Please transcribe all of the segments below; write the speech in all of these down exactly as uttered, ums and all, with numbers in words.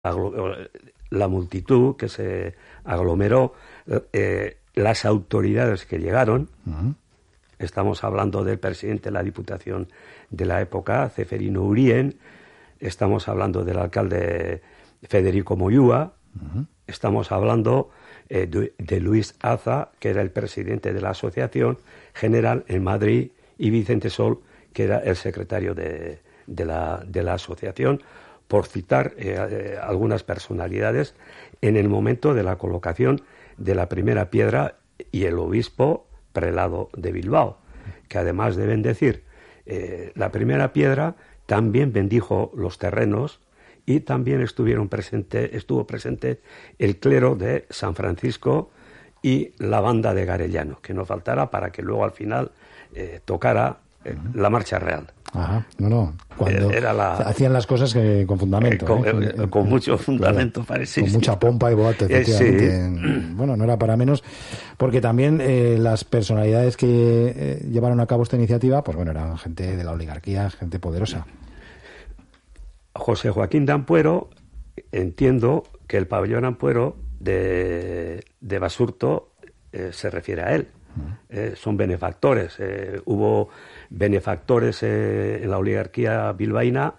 la multitud que se aglomeró, eh, las autoridades que llegaron, uh-huh. Estamos hablando del presidente de la Diputación de la época, Ceferino Urien, estamos hablando del alcalde Federico Moyúa, uh-huh. Estamos hablando eh, de, de Luis Aza, que era el presidente de la Asociación General en Madrid, y Vicente Sol, que era el secretario de, de, la, de la asociación, por citar eh, eh, algunas personalidades en el momento de la colocación de la primera piedra, y el obispo prelado de Bilbao, que además de bendecir eh, la primera piedra, también bendijo los terrenos, y también estuvieron presente, estuvo presente el clero de San Francisco y la banda de Garellano, que no faltara para que luego al final eh, tocara eh, la marcha real. Ajá, no, no. Cuando era la, hacían las cosas que, con fundamento. Eh, con, ¿eh? eh, con mucho fundamento, claro, parece. Con mucha pompa y boato, efectivamente. Eh, sí. Bueno, no era para menos, porque también eh, las personalidades que eh, llevaron a cabo esta iniciativa, pues bueno, eran gente de la oligarquía, gente poderosa. José Joaquín de Ampuero, entiendo que el pabellón Ampuero de, de Basurto eh, se refiere a él. Eh, son benefactores. Eh, hubo benefactores eh, en la oligarquía bilbaína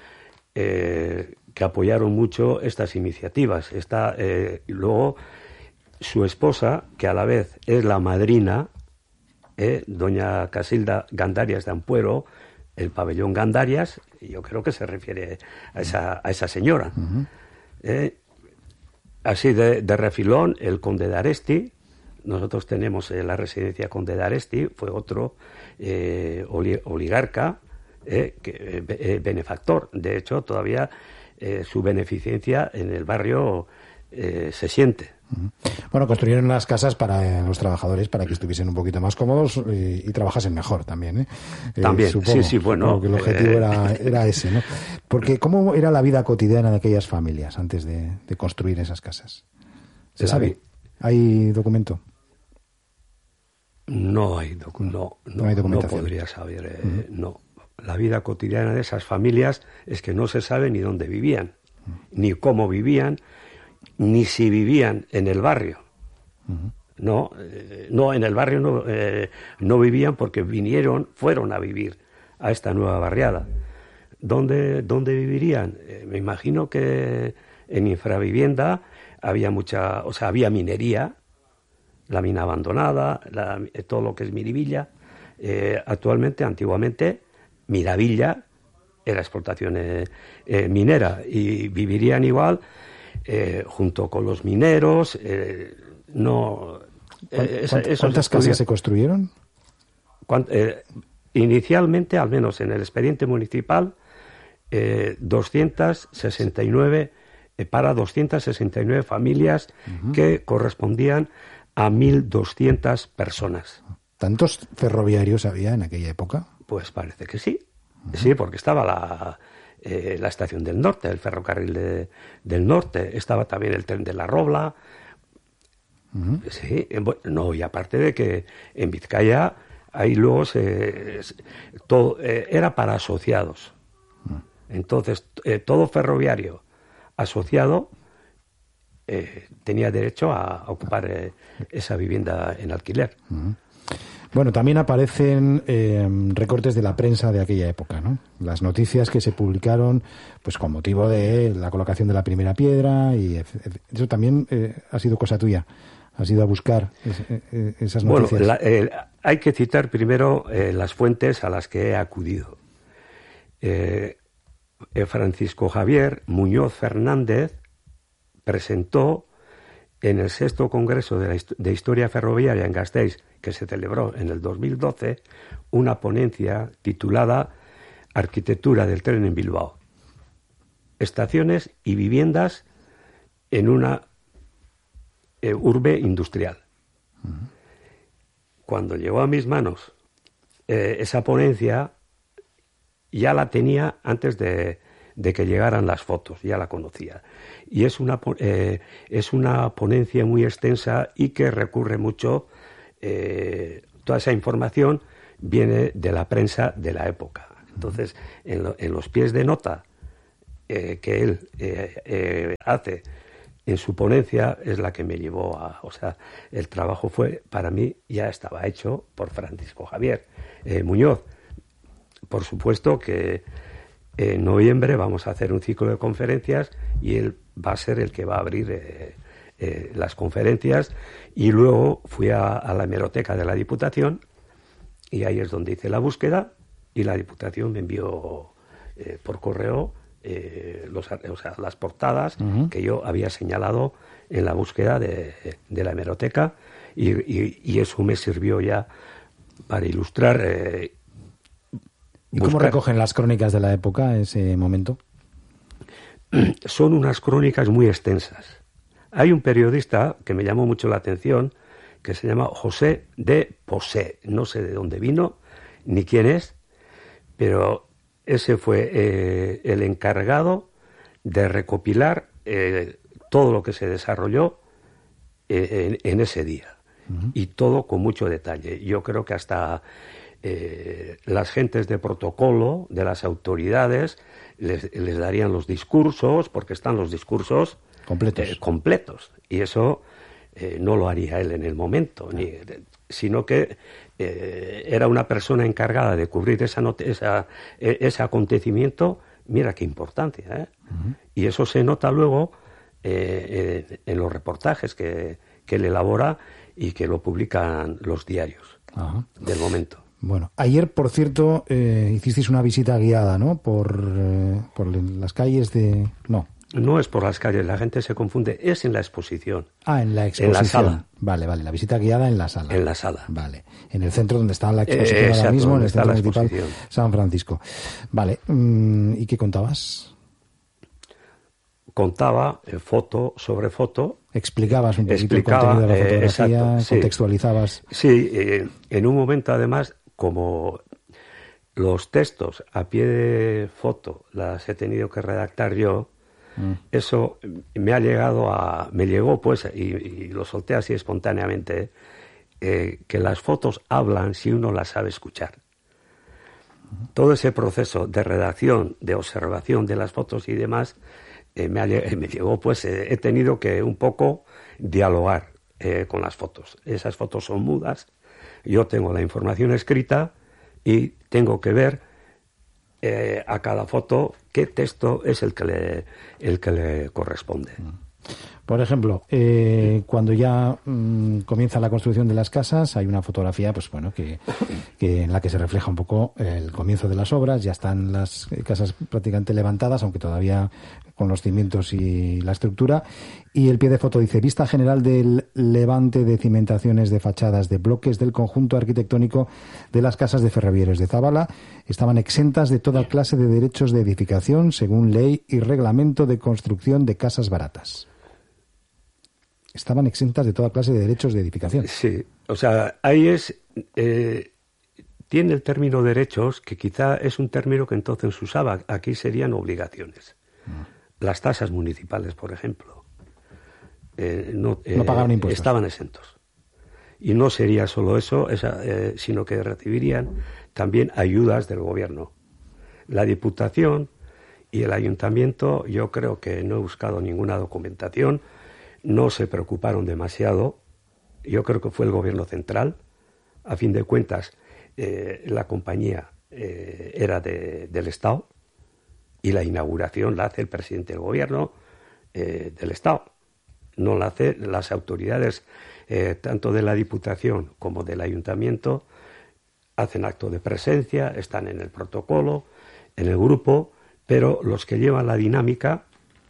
eh, que apoyaron mucho estas iniciativas. Está, eh, y luego su esposa, que a la vez es la madrina, eh, doña Casilda Gandarias de Ampuero, el pabellón Gandarias, y yo creo que se refiere a esa, a esa señora. Uh-huh. Eh, así de, de refilón, el conde de Aresti. Nosotros tenemos eh, la residencia Conde de Aresti, fue otro eh, oli- oligarca, eh, que, eh, benefactor. De hecho, todavía eh, su beneficencia en el barrio eh, se siente. Bueno, construyeron las casas para los trabajadores, para que estuviesen un poquito más cómodos y, y trabajasen mejor también, ¿eh? También, eh, supongo, sí, sí, bueno. Que el objetivo eh, era, era ese, ¿no? Porque ¿cómo era la vida cotidiana de aquellas familias antes de, de construir esas casas? ¿Se sabe? Vi- ¿Hay documento? No hay, docu- no, no, no, hay documentación. No podría saber, eh, uh-huh. No. La vida cotidiana de esas familias es que no se sabe ni dónde vivían, uh-huh. ni cómo vivían, ni si vivían en el barrio. Uh-huh. No, eh, no, en el barrio no, eh, no vivían porque vinieron, fueron a vivir a esta nueva barriada. ¿Dónde, dónde vivirían? Eh, me imagino que en infravivienda había mucha, o sea, había minería, la mina abandonada, la, todo lo que es Miribilla. Eh, actualmente, antiguamente, Miravilla era explotación eh, eh, minera, y vivirían igual eh, junto con los mineros. Eh, no, eh, ¿Cuántas, ¿cuántas casas se construyeron? Cuant, eh, inicialmente, al menos en el expediente municipal, eh, doscientas sesenta y nueve eh, para doscientas sesenta y nueve familias, uh-huh. que correspondían a mil doscientas personas. ¿Tantos ferroviarios había en aquella época? Pues parece que sí. Uh-huh. Sí, porque estaba la, eh, la estación del norte, el ferrocarril de, del norte, estaba también el tren de la Robla. Uh-huh. Sí, bueno, no, y aparte de que en Vizcaya ahí luego se, se todo eh, era para asociados. Uh-huh. Entonces, eh, todo ferroviario asociado Eh, tenía derecho a, a ocupar eh, esa vivienda en alquiler. Uh-huh. Bueno, también aparecen eh, recortes de la prensa de aquella época, ¿no? Las noticias que se publicaron, pues con motivo de la colocación de la primera piedra, y eso también eh, ha sido cosa tuya. Has ido a buscar es, eh, esas noticias. Bueno, la, eh, hay que citar primero eh, las fuentes a las que he acudido. Eh, eh, Francisco Javier Muñoz Fernández presentó en el sexto Congreso de, la Hist- de Historia Ferroviaria en Gasteiz, que se celebró en el dos mil doce, una ponencia titulada Arquitectura del tren en Bilbao, estaciones y viviendas en una eh, urbe industrial. Uh-huh. Cuando llegó a mis manos eh, esa ponencia, ya la tenía antes de, de que llegaran las fotos, ya la conocía. Y es una, eh, es una ponencia muy extensa y que recurre mucho, eh, toda esa información viene de la prensa de la época. Entonces, en, lo, en los pies de nota eh, que él eh, eh, hace en su ponencia es la que me llevó a... O sea, el trabajo fue, para mí, ya estaba hecho por Francisco Javier eh, Muñoz. Por supuesto que en noviembre vamos a hacer un ciclo de conferencias y él va a ser el que va a abrir eh, eh, las conferencias. Y luego fui a, a la hemeroteca de la Diputación y ahí es donde hice la búsqueda y la Diputación me envió eh, por correo eh, los, o sea, las portadas uh-huh. que yo había señalado en la búsqueda de, de la hemeroteca y, y, y eso me sirvió ya para ilustrar. Eh, ¿Y cómo recogen las crónicas de la época ese momento? Son unas crónicas muy extensas. Hay un periodista que me llamó mucho la atención que se llama José de Posé. No sé de dónde vino ni quién es, pero ese fue eh, el encargado de recopilar eh, todo lo que se desarrolló eh, en, en ese día. Uh-huh. Y todo con mucho detalle. Yo creo que hasta eh, las gentes de protocolo, de las autoridades, les, les darían los discursos, porque están los discursos completos. Eh, completos. Y eso eh, no lo haría él en el momento, ni, sino que eh, era una persona encargada de cubrir esa not- esa, eh, ese acontecimiento. Mira qué importancia, ¿eh? Uh-huh. Y eso se nota luego eh, eh, en los reportajes que, que él elabora y que lo publican los diarios uh-huh. del momento. Bueno, ayer, por cierto, eh, hicisteis una visita guiada, ¿no? Por, eh, por las calles de... No. No es por las calles, la gente se confunde, es en la exposición. Ah, en la exposición. En la sala. Vale, vale, la visita guiada en la sala. En la sala. Vale, en el centro donde está la exposición eh, exacto, ahora mismo, en el centro municipal exposición. San Francisco. Vale, ¿y qué contabas? Contaba eh, foto sobre foto. Explicabas un poquito el contenido de la fotografía, eh, exacto, sí. Contextualizabas. Sí, eh, en un momento además, como los textos a pie de foto las he tenido que redactar yo, mm. eso me ha llegado a... me llegó pues, y, y lo solté así espontáneamente, eh, que las fotos hablan si uno las sabe escuchar. Mm. Todo ese proceso de redacción, de observación de las fotos y demás, eh, me, ha, me llegó pues, eh, he tenido que un poco dialogar eh, con las fotos. Esas fotos son mudas, yo tengo la información escrita y tengo que ver eh, a cada foto qué texto es el que le, el que le corresponde. Por ejemplo, eh, cuando ya mmm, comienza la construcción de las casas, hay una fotografía, pues bueno, que, que en la que se refleja un poco el comienzo de las obras. Ya están las casas prácticamente levantadas, aunque todavía con los cimientos y la estructura. Y el pie de foto dice: vista general del levante de cimentaciones de fachadas de bloques del conjunto arquitectónico de las casas de Ferrevieres de Zabala estaban exentas de toda clase de derechos de edificación según ley y reglamento de construcción de casas baratas. Estaban exentas de toda clase de derechos de edificación. Sí, o sea, ahí es... Eh, tiene el término derechos, que quizá es un término que entonces se usaba. Aquí serían obligaciones. Mm. Las tasas municipales, por ejemplo, eh, no, eh, no pagaban impuestos. Estaban exentos. Y no sería solo eso, esa, eh, sino que recibirían también ayudas del gobierno. La Diputación y el Ayuntamiento, yo creo que no he buscado ninguna documentación, no se preocuparon demasiado. Yo creo que fue el gobierno central. A fin de cuentas, eh, la compañía eh, era de, del Estado y la inauguración la hace el presidente del gobierno eh, del Estado. No la hacen las autoridades, eh, tanto de la Diputación como del Ayuntamiento, hacen acto de presencia, están en el protocolo, en el grupo, pero los que llevan la dinámica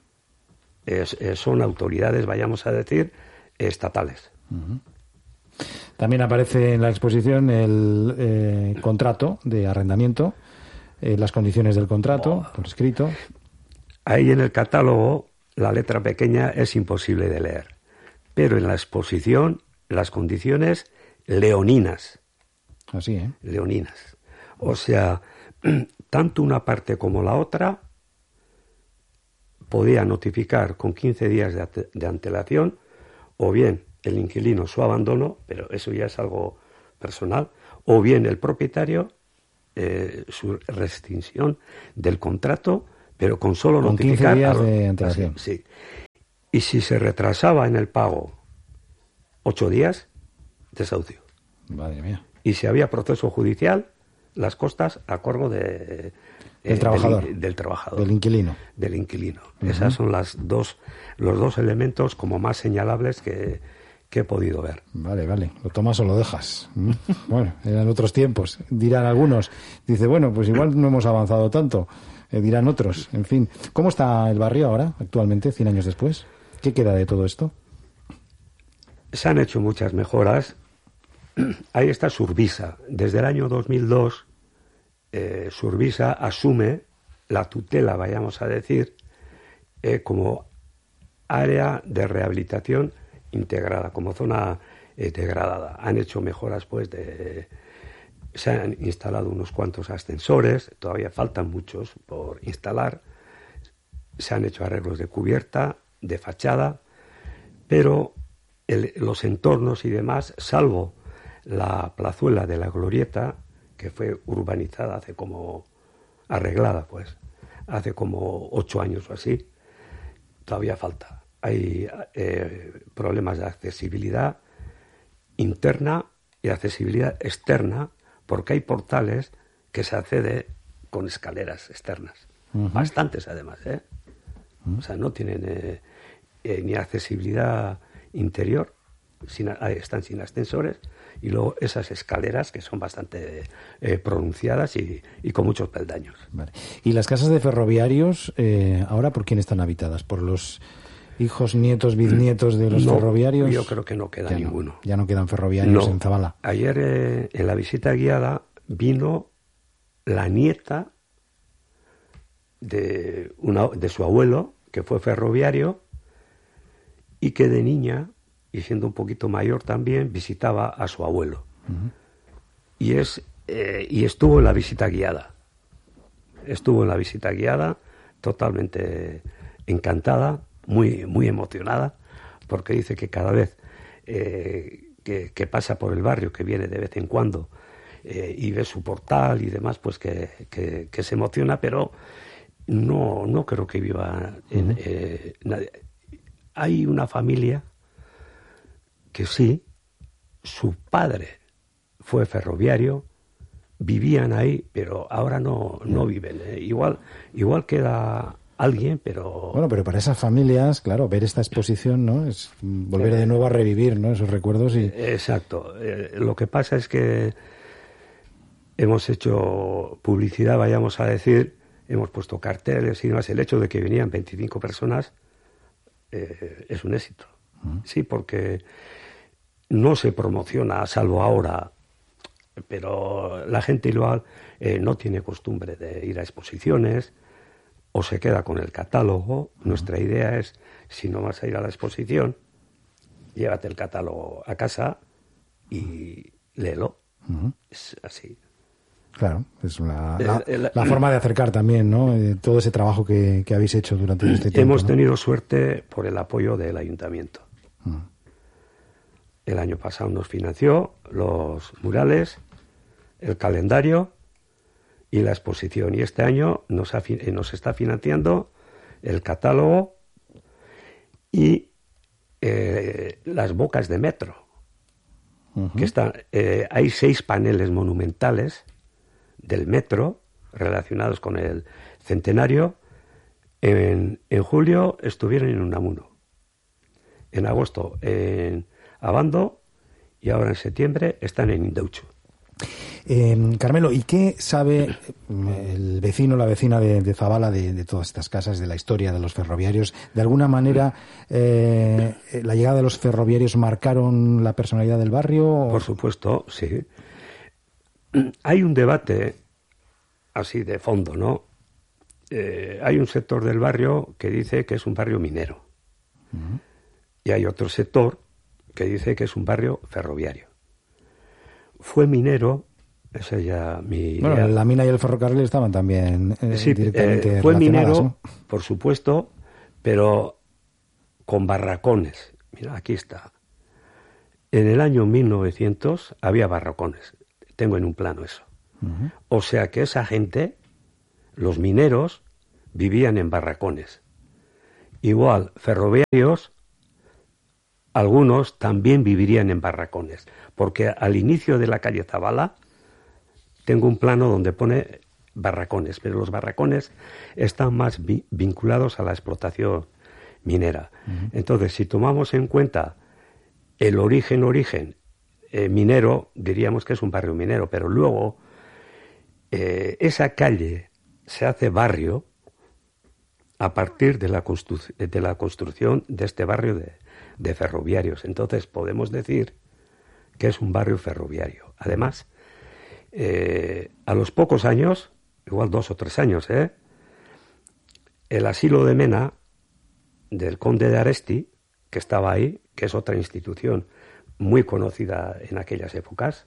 Es, es, son autoridades, vayamos a decir, estatales. Uh-huh. También aparece en la exposición el eh, contrato de arrendamiento, eh, las condiciones del contrato, oh. por escrito. Ahí en el catálogo la letra pequeña es imposible de leer, pero en la exposición las condiciones leoninas. Así, ¿eh? Leoninas. O sea, tanto una parte como la otra podía notificar con quince días de, ate- de antelación, o bien el inquilino su abandono, pero eso ya es algo personal, o bien el propietario eh, su rescisión del contrato, pero con solo con notificar... quince días a, de antelación. Así, sí. Y si se retrasaba en el pago ocho días, desahucio. Madre mía. Y si había proceso judicial, las costas a cargo de, el eh, trabajador. Del, del trabajador. Del inquilino. Del inquilino. Uh-huh. Esas son las dos, los dos elementos como más señalables que, que he podido ver. Vale, vale. ¿Lo tomas o lo dejas? Bueno, eran otros tiempos. Dirán algunos. Dice, bueno, pues igual no hemos avanzado tanto. Eh, dirán otros. En fin. ¿Cómo está el barrio ahora, actualmente, cien años después? ¿Qué queda de todo esto? Se han hecho muchas mejoras. Ahí está Survisa. Desde el año dos mil dos, eh, Survisa asume la tutela, vayamos a decir, eh, como área de rehabilitación integrada, como zona eh, degradada. Han hecho mejoras, pues, de... Se han instalado unos cuantos ascensores, todavía faltan muchos por instalar. Se han hecho arreglos de cubierta, de fachada, pero el, los entornos y demás, salvo la plazuela de la Glorieta, que fue urbanizada hace como, arreglada pues, hace como ocho años o así, todavía falta. Hay eh, problemas de accesibilidad interna y accesibilidad externa, porque hay portales que se accede con escaleras externas, uh-huh. bastantes además, ¿eh? Uh-huh. O sea, no tienen eh, eh, ni accesibilidad interior, sin, eh, están sin ascensores, y luego esas escaleras que son bastante eh, pronunciadas y, y con muchos peldaños. Vale. ¿Y las casas de ferroviarios eh, ahora por quién están habitadas? ¿Por los hijos, nietos, bisnietos de los no, ferroviarios? Yo creo que no queda ya ninguno. No, ya no quedan ferroviarios no. en Zabala. Ayer eh, en la visita guiada vino la nieta de, una, de su abuelo, que fue ferroviario, y que de niña, y siendo un poquito mayor también, visitaba a su abuelo. Uh-huh. Y, es, eh, y estuvo en la visita guiada. Estuvo en la visita guiada, totalmente encantada, muy, muy emocionada, porque dice que cada vez eh, que, que pasa por el barrio, que viene de vez en cuando, eh, y ve su portal y demás, pues que, que, que se emociona, pero no, no creo que viva en... Uh-huh. eh, nadie. Hay una familia que sí, su padre fue ferroviario, vivían ahí, pero ahora no, no viven. ¿eh? Igual, igual queda alguien, pero... Bueno, pero para esas familias, claro, ver esta exposición, ¿no? Es volver de nuevo a revivir, ¿no? Esos recuerdos y... Exacto. Eh, lo que pasa es que hemos hecho publicidad, vayamos a decir, hemos puesto carteles y demás. El hecho de que venían veinticinco personas eh, es un éxito. Uh-huh. Sí, porque no se promociona, salvo ahora, pero la gente igual eh, no tiene costumbre de ir a exposiciones o se queda con el catálogo. Uh-huh. Nuestra idea es, si no vas a ir a la exposición, llévate el catálogo a casa y léelo. Uh-huh. Es así. Claro, es la, la, el, el, la forma de acercar también, ¿no? Eh, todo ese trabajo que, que habéis hecho durante este tiempo. Hemos ¿no? tenido suerte por el apoyo del ayuntamiento. Uh-huh. El año pasado nos financió los murales, el calendario y la exposición. Y este año nos, ha, nos está financiando el catálogo y eh, las bocas de metro. Uh-huh. Que están, eh, hay seis paneles monumentales del metro relacionados con el centenario. En, en julio estuvieron en Unamuno, en agosto en Abando y ahora en septiembre están en Indauchu. Eh, Carmelo, ¿y qué sabe el vecino, la vecina de, de Zabala de, de todas estas casas, de la historia de los ferroviarios? ¿De alguna manera eh, la llegada de los ferroviarios marcaron la personalidad del barrio? ¿O? Por supuesto, sí. Hay un debate así de fondo, ¿no? Eh, hay un sector del barrio que dice que es un barrio minero. Uh-huh. Y hay otro sector que dice que es un barrio ferroviario. Fue minero, esa ya mi... Bueno, idea. La mina y el ferrocarril estaban también eh, sí, directamente eh, fue minero, ¿no? Por supuesto, pero con barracones. Mira, aquí está. En el año mil novecientos había barracones. Tengo en un plano eso. Uh-huh. O sea que esa gente, los mineros, vivían en barracones. Igual, ferroviarios, algunos también vivirían en barracones, porque al inicio de la calle Zabala tengo un plano donde pone barracones, pero los barracones están más vi- vinculados a la explotación minera. Uh-huh. Entonces, si tomamos en cuenta el origen, origen eh, minero, diríamos que es un barrio minero, pero luego eh, esa calle se hace barrio a partir de la, constru- de la construcción de este barrio de, de ferroviarios. Entonces podemos decir que es un barrio ferroviario. Además, eh, a los pocos años, igual dos o tres años, ¿eh? el asilo de Mena del conde de Aresti, que estaba ahí, que es otra institución muy conocida en aquellas épocas,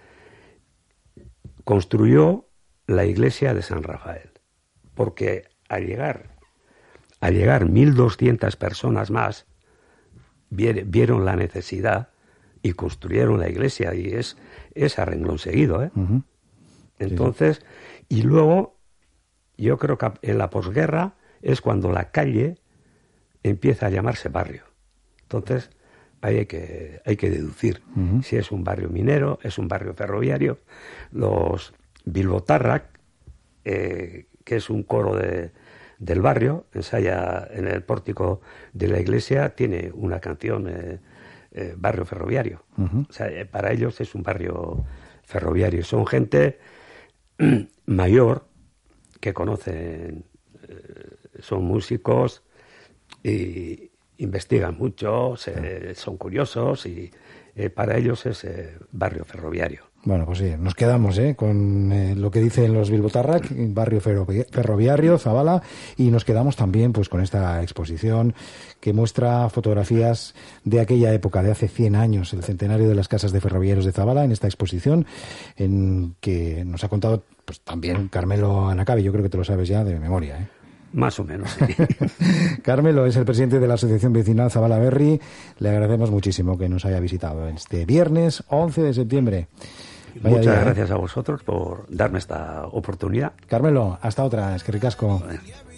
construyó la iglesia de San Rafael, porque al llegar Al llegar mil doscientas personas más, vieron la necesidad y construyeron la iglesia, y es, es a renglón seguido, ¿eh? Uh-huh. Entonces, sí. Y luego, yo creo que en la posguerra es cuando la calle empieza a llamarse barrio. Entonces, ahí hay que, hay que deducir uh-huh. si es un barrio minero, es un barrio ferroviario. Los Bilbotarrak, eh, que es un coro de... del barrio, ensaya en el pórtico de la iglesia, tiene una canción, eh, eh, barrio ferroviario. Uh-huh. O sea, eh, para ellos es un barrio ferroviario. Son gente mayor que conocen, eh, son músicos y investigan mucho, se, uh-huh. son curiosos y eh, para ellos es eh, barrio ferroviario. Bueno, pues sí, nos quedamos ¿eh? con eh, lo que dicen los Bilbotarrak, barrio ferrovi- ferroviario, Zabala, y nos quedamos también pues con esta exposición que muestra fotografías de aquella época, de hace cien años, el centenario de las casas de ferroviarios de Zabala, en esta exposición en que nos ha contado pues también Carmelo Anacabe. Yo creo que te lo sabes ya de memoria, ¿eh? Más o menos, sí. Carmelo es el presidente de la Asociación Vecinal Zabala Berri. Le agradecemos muchísimo que nos haya visitado este viernes once de septiembre. Vaya Muchas día, gracias ¿eh? a vosotros por darme esta oportunidad. Carmelo, hasta otra. Es que ricasco. Bueno.